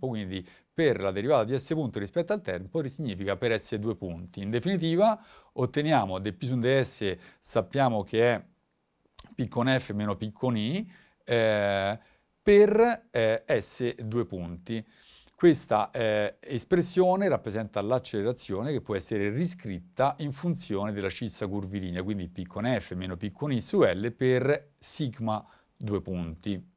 tempo, quindi per la derivata di S punto rispetto al tempo significa per S due punti. In definitiva otteniamo dp su ds, sappiamo che è P con F meno P con I, per S due punti. Questa espressione rappresenta l'accelerazione che può essere riscritta in funzione della scissa curvilinea, quindi P con F meno P con I su L per sigma due punti.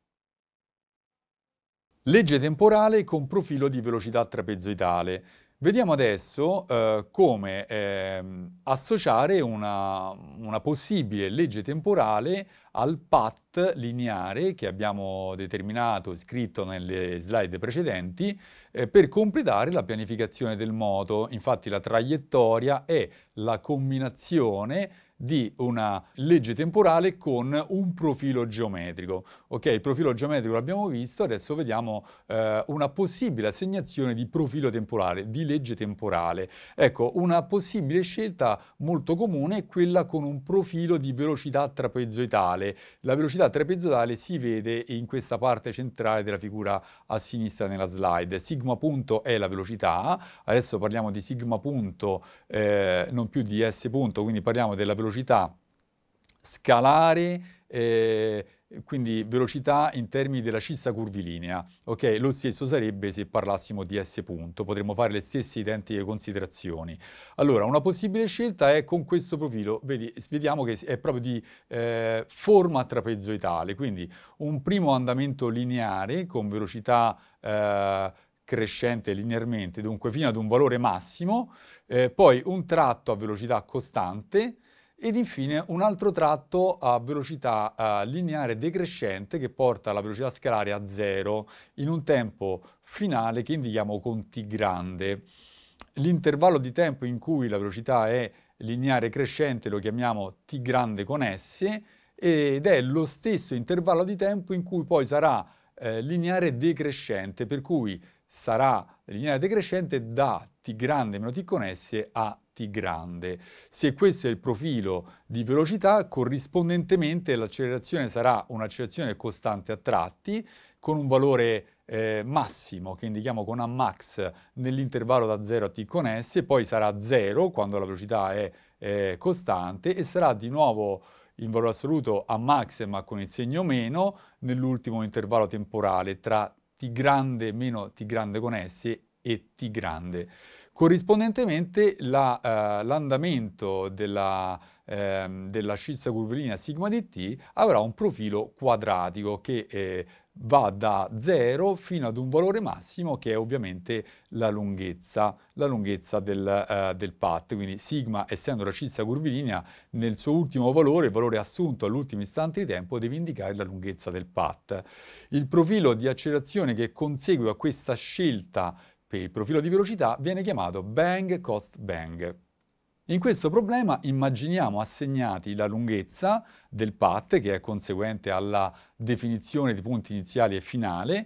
Legge temporale con profilo di velocità trapezoidale. Vediamo adesso come associare una possibile legge temporale al path lineare che abbiamo determinato e scritto nelle slide precedenti per completare la pianificazione del moto. Infatti la traiettoria è la combinazione di una legge temporale con un profilo geometrico. Ok, il profilo geometrico l'abbiamo visto, adesso vediamo una possibile assegnazione di profilo temporale, di legge temporale. Ecco, una possibile scelta molto comune è quella con un profilo di velocità trapezoidale. La velocità trapezoidale si vede in questa parte centrale della figura a sinistra nella slide. Sigma punto è la velocità, adesso parliamo di sigma punto, non più di S punto, quindi parliamo della velocità scalare, quindi velocità in termini della scissa curvilinea. Ok, lo stesso sarebbe se parlassimo di S punto, potremmo fare le stesse identiche considerazioni. Allora, una possibile scelta è con questo profilo, vediamo che è proprio di forma trapezoidale, quindi un primo andamento lineare con velocità crescente linearmente, dunque fino ad un valore massimo, poi un tratto a velocità costante, ed infine un altro tratto a velocità lineare decrescente che porta la velocità scalare a 0 in un tempo finale che indichiamo con t grande. L'intervallo di tempo in cui la velocità è lineare crescente lo chiamiamo t grande con S ed è lo stesso intervallo di tempo in cui poi sarà lineare decrescente, per cui sarà lineare decrescente da t grande meno t con S a t grande. Se questo è il profilo di velocità, corrispondentemente l'accelerazione sarà un'accelerazione costante a tratti con un valore massimo che indichiamo con Amax nell'intervallo da 0 a t con S, poi sarà 0 quando la velocità è costante e sarà di nuovo in valore assoluto Amax ma con il segno meno nell'ultimo intervallo temporale tra t grande meno t grande con S e t grande. Corrispondentemente l'andamento della scissa curvilinea sigma di t avrà un profilo quadratico che va da 0 fino ad un valore massimo che è ovviamente la lunghezza del path. Quindi sigma, essendo la scissa curvilinea, nel suo ultimo valore, il valore assunto all'ultimo istante di tempo, deve indicare la lunghezza del path. Il profilo di accelerazione che consegue a questa scelta per il profilo di velocità viene chiamato bang-cost-bang. In questo problema immaginiamo assegnati la lunghezza del path, che è conseguente alla definizione dei punti iniziali e finale,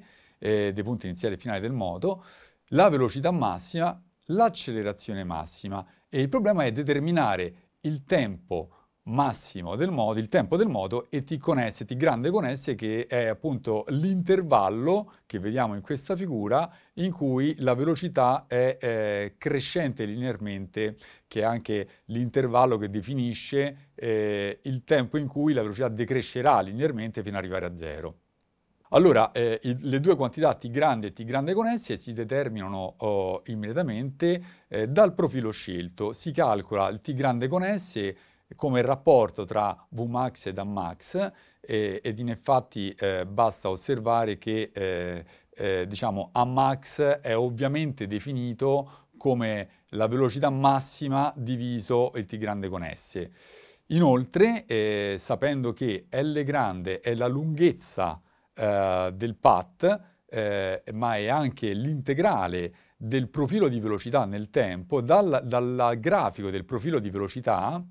del moto, la velocità massima, l'accelerazione massima. E il problema è determinare il tempo massimo del moto, il tempo del moto e t con S, t grande con S, che è appunto l'intervallo che vediamo in questa figura in cui la velocità è crescente linearmente, che è anche l'intervallo che definisce il tempo in cui la velocità decrescerà linearmente fino ad arrivare a 0. Allora, le due quantità t grande e t grande con S si determinano immediatamente dal profilo scelto. Si calcola il t grande con S come il rapporto tra Vmax ed Amax ed infatti basta osservare che diciamo Amax è ovviamente definito come la velocità massima diviso il t grande con S. Inoltre, sapendo che L grande è la lunghezza del path, ma è anche l'integrale del profilo di velocità nel tempo, dal grafico del profilo di velocità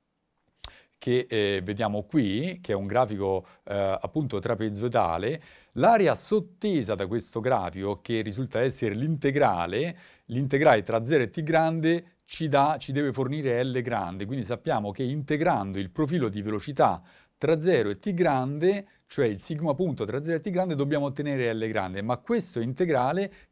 che vediamo qui, che è un grafico appunto trapezoidale, l'area sottesa da questo grafico, che risulta essere l'integrale tra 0 e t grande, ci deve fornire L grande, quindi sappiamo che integrando il profilo di velocità tra 0 e t grande, cioè il sigma punto tra 0 e t grande, dobbiamo ottenere L grande, ma questo integrale